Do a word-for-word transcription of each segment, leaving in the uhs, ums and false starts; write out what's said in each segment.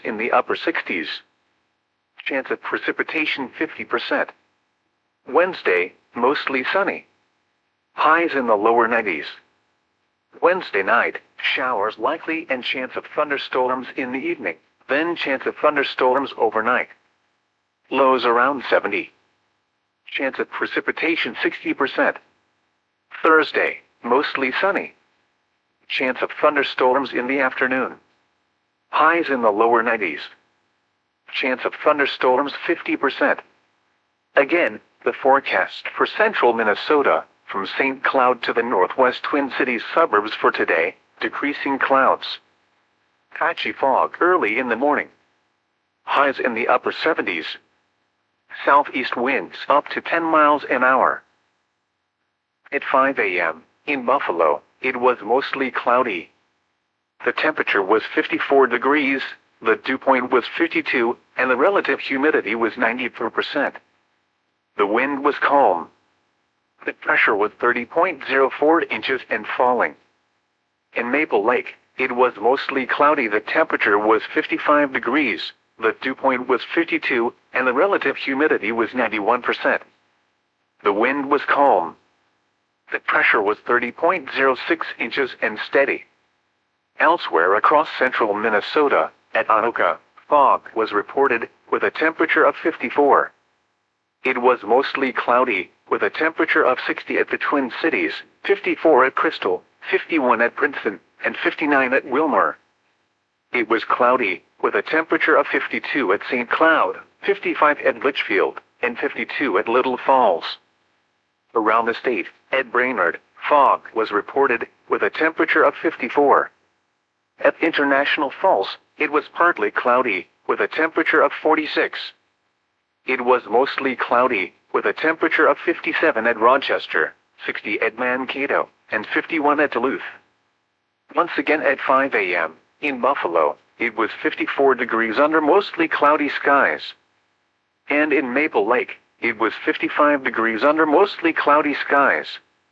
in the upper sixties. Chance of precipitation fifty percent. Wednesday, mostly sunny. Highs in the lower nineties. Wednesday night, showers likely and chance of thunderstorms in the evening, then chance of thunderstorms overnight. Lows around seventy. Chance of precipitation sixty percent. Thursday, mostly sunny. Chance of thunderstorms in the afternoon. Highs in the lower nineties. Chance of thunderstorms fifty percent. Again, the forecast for central Minnesota, from Saint Cloud to the northwest Twin Cities suburbs for today: decreasing clouds. Patchy fog early in the morning. Highs in the upper seventies. Southeast winds up to ten miles an hour. At five a m, in Buffalo, it was mostly cloudy. The temperature was fifty-four degrees, the dew point was fifty-two, and the relative humidity was ninety-four percent. The wind was calm. The pressure was thirty point zero four inches and falling. In Maple Lake, it was mostly cloudy. The temperature was fifty-five degrees, the dew point was fifty-two, and the relative humidity was ninety-one percent. The wind was calm. The pressure was thirty point zero six inches and steady. Elsewhere across central Minnesota, at Anoka, fog was reported, with a temperature of fifty-four. It was mostly cloudy, with a temperature of sixty at the Twin Cities, fifty-four at Crystal, fifty-one at Princeton, and fifty-nine at Wilmer. It was cloudy, with a temperature of fifty-two at Saint Cloud, fifty-five at Litchfield, and fifty-two at Little Falls. Around the state, at Brainerd, fog was reported, with a temperature of fifty-four. At International Falls, it was partly cloudy, with a temperature of forty-six. It was mostly cloudy, with a temperature of fifty-seven at Rochester, sixty at Mankato, and fifty-one at Duluth. Once again at five a m, in Buffalo, it was fifty-four degrees under mostly cloudy skies. And in Maple Lake, it was fifty-five degrees under mostly cloudy skies.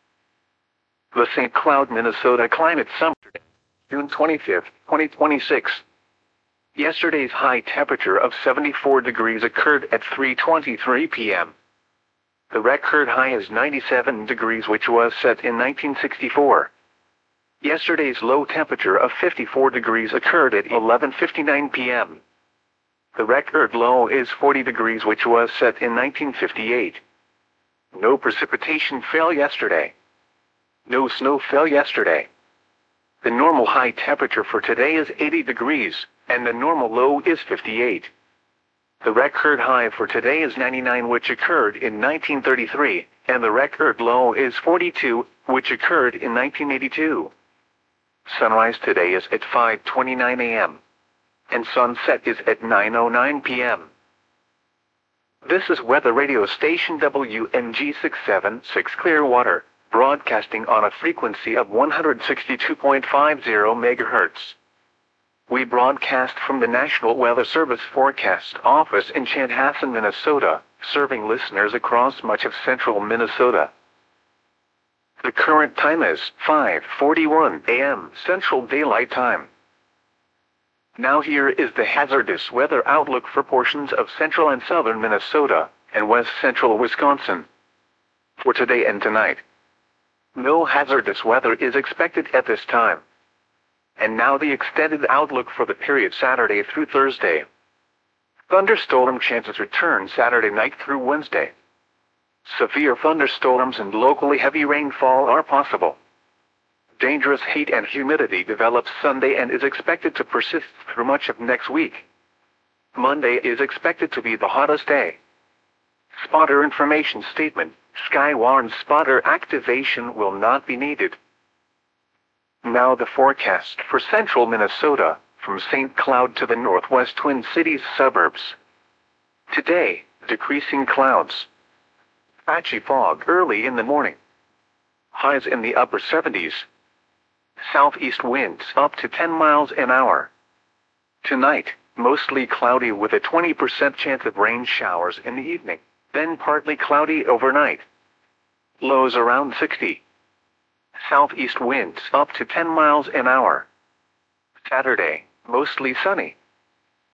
The Saint Cloud, Minnesota Climate Summit, June twenty-fifth, twenty twenty-six. Yesterday's high temperature of seventy-four degrees occurred at three twenty-three p m The record high is ninety-seven degrees, which was set in nineteen sixty-four. Yesterday's low temperature of fifty-four degrees occurred at eleven fifty-nine p m The record low is forty degrees, which was set in nineteen fifty-eight. No precipitation fell yesterday. No snow fell yesterday. The normal high temperature for today is eighty degrees, and the normal low is fifty-eight. The record high for today is ninety-nine, which occurred in nineteen thirty-three, and the record low is forty-two, which occurred in nineteen eighty-two. Sunrise today is at five twenty-nine a m and sunset is at nine oh nine p m This is weather radio station W N G six seventy-six Clearwater, broadcasting on a frequency of one hundred sixty-two point five zero megahertz. We broadcast from the National Weather Service Forecast Office in Chanhassen, Minnesota, serving listeners across much of central Minnesota. The current time is five forty-one a m Central Daylight Time. Now here is the hazardous weather outlook for portions of central and southern Minnesota, and west central Wisconsin. For today and tonight, no hazardous weather is expected at this time. And now the extended outlook for the period Saturday through Thursday. Thunderstorm chances return Saturday night through Wednesday. Severe thunderstorms and locally heavy rainfall are possible. Dangerous heat and humidity develops Sunday and is expected to persist through much of next week. Monday is expected to be the hottest day. Spotter information statement: Skywarn spotter activation will not be needed. Now the forecast for central Minnesota, from Saint Cloud to the northwest Twin Cities suburbs. Today, decreasing clouds. Patchy fog early in the morning. Highs in the upper seventies. Southeast winds up to ten miles an hour. Tonight, mostly cloudy with a twenty percent chance of rain showers in the evening, then partly cloudy overnight. Lows around sixty. Southeast winds up to ten miles an hour. Saturday, mostly sunny.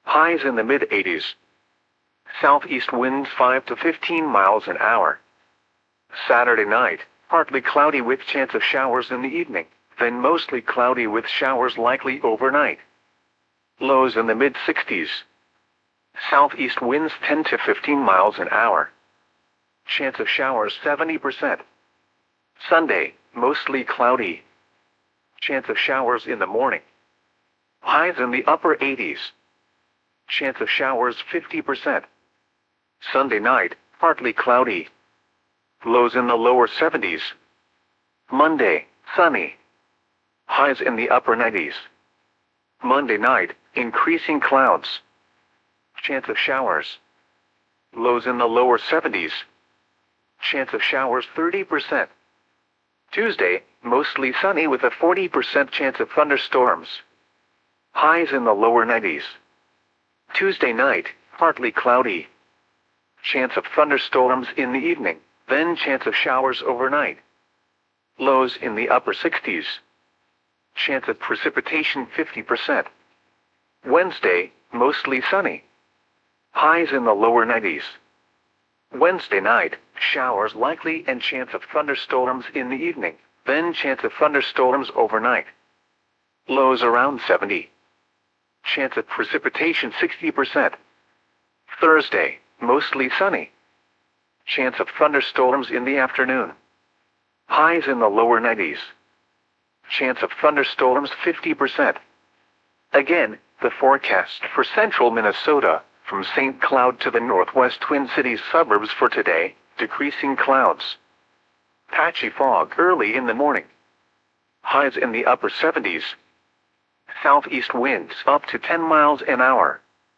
Highs in the mid eighties. Southeast winds five to fifteen miles an hour. Saturday night, partly cloudy with chance of showers in the evening, then mostly cloudy with showers likely overnight. Lows in the mid sixties. Southeast winds ten to fifteen miles an hour. Chance of showers seventy percent. Sunday, mostly cloudy. Chance of showers in the morning. Highs in the upper eighties. Chance of showers fifty percent. Sunday night, partly cloudy. Lows in the lower seventies. Monday, sunny. Highs in the upper nineties. Monday night, increasing clouds. Chance of showers. Lows in the lower seventies. Chance of showers thirty percent. Tuesday, mostly sunny with a forty percent chance of thunderstorms. Highs in the lower nineties. Tuesday night, partly cloudy. Chance of thunderstorms in the evening, then chance of showers overnight. Lows in the upper sixties. Chance of precipitation fifty percent. Wednesday, mostly sunny. Highs in the lower nineties. Wednesday night, showers likely and chance of thunderstorms in the evening, then chance of thunderstorms overnight. Lows around seventy. Chance of precipitation sixty percent. Thursday, mostly sunny. Chance of thunderstorms in the afternoon. Highs in the lower nineties. Chance of thunderstorms fifty percent. Again, the forecast for central Minnesota, from Saint Cloud to the northwest Twin Cities suburbs for today, decreasing clouds. Patchy fog early in the morning. Highs in the upper seventies. Southeast winds up to ten miles an hour.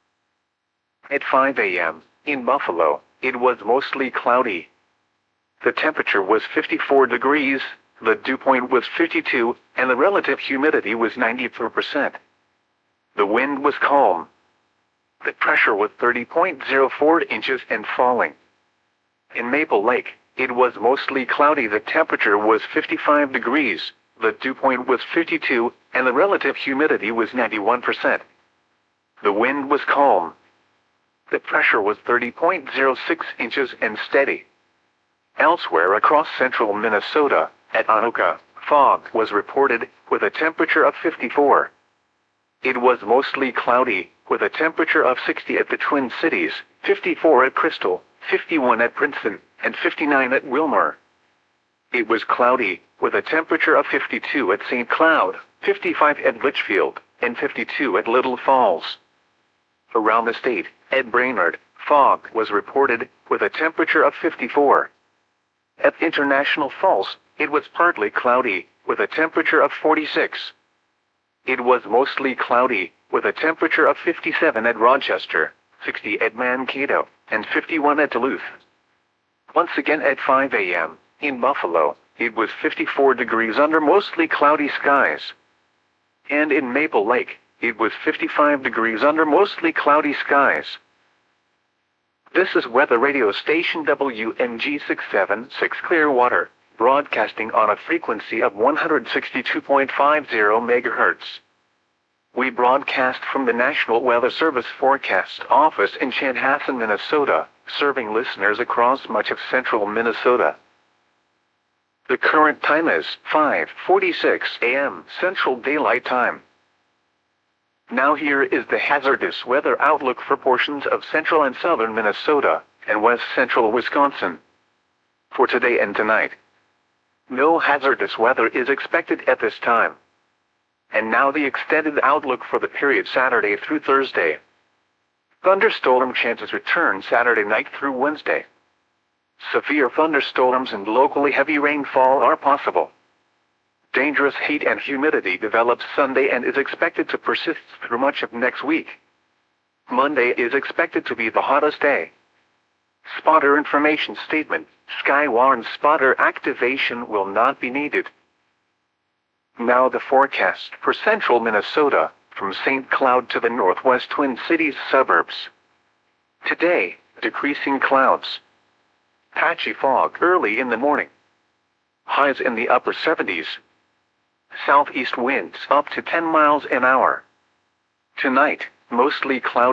At five a m, in Buffalo, it was mostly cloudy. The temperature was fifty-four degrees, the dew point was fifty-two, and the relative humidity was ninety-four percent. The wind was calm. The pressure was thirty point zero four inches and falling. In Maple Lake, it was mostly cloudy. The temperature was fifty-five degrees, the dew point was fifty-two, and the relative humidity was ninety-one percent. The wind was calm. The pressure was thirty point zero six inches and steady. Elsewhere across central Minnesota, at Anoka, fog was reported, with a temperature of fifty-four. It was mostly cloudy, with a temperature of sixty at the Twin Cities, fifty-four at Crystal, fifty-one at Princeton, and fifty-nine at Wilmer. It was cloudy, with a temperature of fifty-two at Saint Cloud, fifty-five at Litchfield, and fifty-two at Little Falls. Around the state, at Brainerd, fog was reported, with a temperature of fifty-four. At International Falls, it was partly cloudy, with a temperature of forty-six. It was mostly cloudy, with a temperature of fifty-seven at Rochester, sixty at Mankato, and fifty-one at Duluth. Once again at five a m, in Buffalo, it was fifty-four degrees under mostly cloudy skies. And in Maple Lake, it was fifty-five degrees under mostly cloudy skies. This is weather radio station W M G six seven six Clearwater, broadcasting on a frequency of one hundred sixty-two point five zero megahertz. We broadcast from the National Weather Service Forecast Office in Chanhassen, Minnesota, serving listeners across much of central Minnesota. The current time is five forty-six a m Central Daylight Time. Now here is the hazardous weather outlook for portions of central and southern Minnesota, and west central Wisconsin. For today and tonight, no hazardous weather is expected at this time. And now the extended outlook for the period Saturday through Thursday. Thunderstorm chances return Saturday night through Wednesday. Severe thunderstorms and locally heavy rainfall are possible. Dangerous heat and humidity develops Sunday and is expected to persist through much of next week. Monday is expected to be the hottest day. Spotter information statement: Skywarn spotter activation will not be needed. Now the forecast for central Minnesota, from Saint Cloud to the northwest Twin Cities suburbs. Today, decreasing clouds. Patchy fog early in the morning. Highs in the upper seventies. Southeast winds up to ten miles an hour. Tonight, mostly cloudy.